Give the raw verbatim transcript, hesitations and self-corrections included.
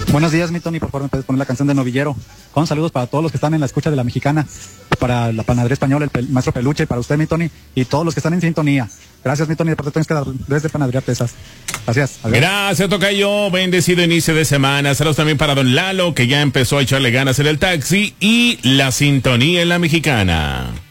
Buenos días, mi Tony, por favor, me puedes poner la canción de Novillero. Con saludos para todos los que están en la escucha de La Mexicana, para la panadería española, el, pel, maestro Peluche, y para usted, mi Tony, y todos los que están en sintonía. Gracias, mi Tony, de parte de desde Panadería Pesas. Gracias. Adiós. Gracias, tocayo. Bendecido inicio de semana. Saludos también para don Lalo, que ya empezó a echarle ganas en el taxi, y la sintonía en La Mexicana.